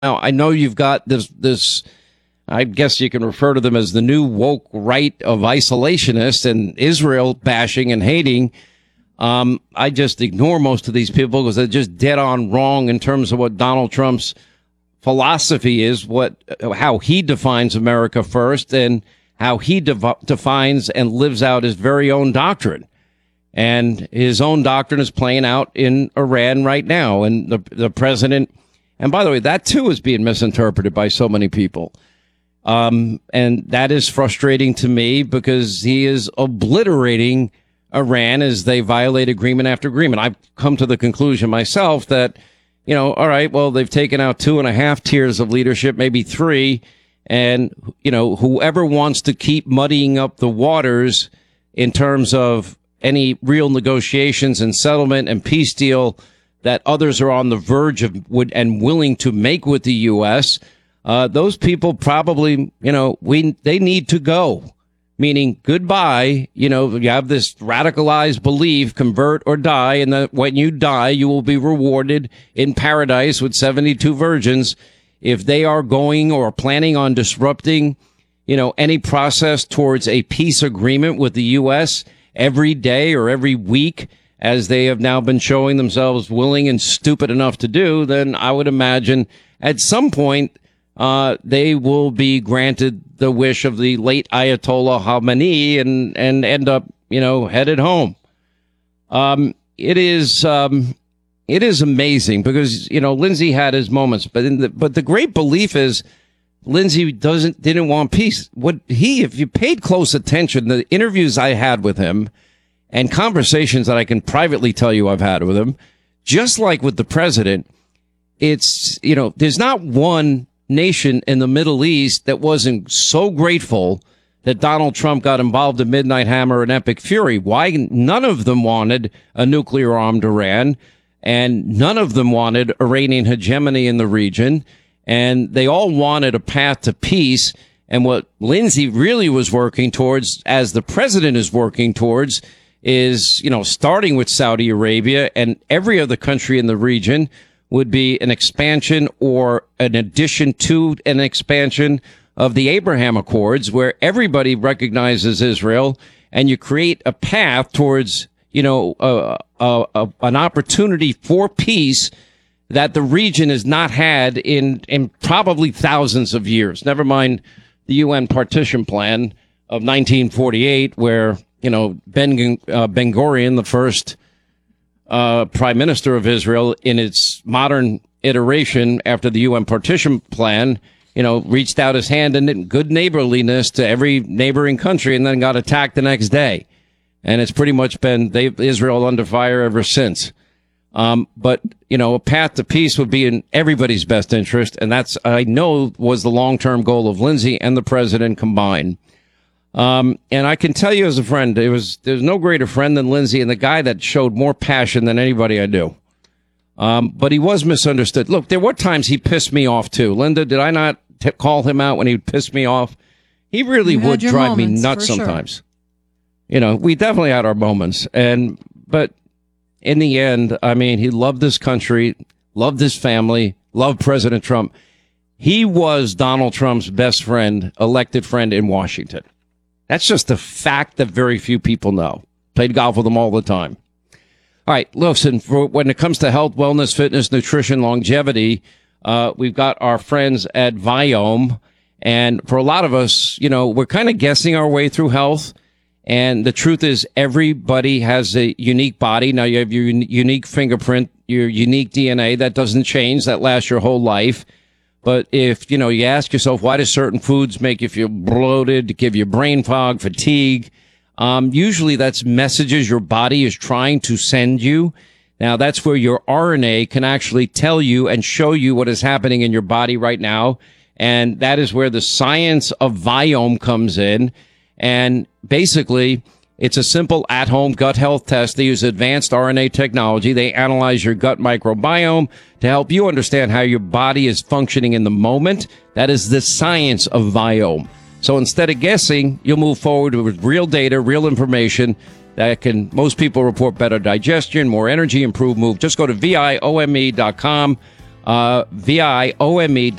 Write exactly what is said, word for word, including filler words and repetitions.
Now, I know you've got this, this, I guess you can refer to them as the new woke right of isolationists and Israel bashing and hating. Um, I just ignore most of these people because they're just dead on wrong in terms of what Donald Trump's philosophy is, what, how he defines America first, and how he de- defines and lives out his very own doctrine. And his own doctrine is playing out in Iran right now. And the, the president, and by the way, that too is being misinterpreted by so many people. Um, and that is frustrating to me because he is obliterating Iran as they violate agreement after agreement. I've come to the conclusion myself that, you know, all right, well, they've taken out two and a half tiers of leadership, maybe three. And, you know, whoever wants to keep muddying up the waters in terms of any real negotiations and settlement and peace deal that others are on the verge of would and willing to make with the U S, uh, those people probably, you know, we they need to go. Meaning goodbye. You know, you have this radicalized belief, convert or die, and that when you die, you will be rewarded in paradise with seventy-two virgins. If they are going or planning on disrupting, you know, any process towards a peace agreement with the U S every day or every week, as they have now been showing themselves willing and stupid enough to do, then I would imagine at some point uh they will be granted the wish of the late Ayatollah Khamenei and and end up, you know, headed home. Um it is um it is amazing because, you know, Lindsey had his moments, but in the but the great belief is Lindsey doesn't didn't want peace. What he, if you paid close attention, the interviews I had with him and conversations that I can privately tell you I've had with him, just like with the president, it's, you know, there's not one nation in the Middle East that wasn't so grateful that Donald Trump got involved in Midnight Hammer and Epic Fury. Why? None of them wanted a nuclear armed Iran, and none of them wanted Iranian hegemony in the region. And they all wanted a path to peace. And what Lindsey really was working towards, as the president is working towards, is, you know, starting with Saudi Arabia and every other country in the region would be an expansion or an addition to an expansion of the Abraham Accords, where everybody recognizes Israel and you create a path towards, you know, uh, uh, uh, an opportunity for peace that the region has not had in, in probably thousands of years. Never mind the U N partition plan of nineteen forty-eight, where, you know, Ben, uh, Ben Gurion, the first uh, prime minister of Israel in its modern iteration after the U N partition plan, you know, reached out his hand in good neighborliness to every neighboring country and then got attacked the next day. And it's pretty much been they, Israel under fire ever since. Um, but, you know, a path to peace would be in everybody's best interest. And that's, I know, was the long-term goal of Lindsey and the president combined. Um, and I can tell you as a friend, there was, there's no greater friend than Lindsey and the guy that showed more passion than anybody I knew. Um, but he was misunderstood. Look, there were times he pissed me off too. Linda, did I not t- call him out when he would piss me off? He really would drive me nuts sometimes. Sure. You know, we definitely had our moments. And, but in the end, I mean, he loved this country, loved his family, loved President Trump. He was Donald Trump's best friend, elected friend in Washington. That's just a fact that very few people know. Played golf with him all the time. All right, listen, for when it comes to health, wellness, fitness, nutrition, longevity, uh, we've got our friends at Viome. And for a lot of us, you know, we're kind of guessing our way through health. And the truth is everybody has a unique body. Now you have your un- unique fingerprint, your unique D N A. That doesn't change. That lasts your whole life. But if, you know, you ask yourself, why do certain foods make you feel bloated, give you brain fog, fatigue? Um, usually that's messages your body is trying to send you. Now that's where your R N A can actually tell you and show you what is happening in your body right now. And that is where the science of Viome comes in. And basically, it's a simple at-home gut health test. They use advanced R N A technology. They analyze your gut microbiome to help you understand how your body is functioning in the moment. That is the science of Viome. So instead of guessing, you'll move forward with real data, real information that can, most people report better digestion, more energy, improved mood. Just go to V I O M E dot com Uh, V I O M E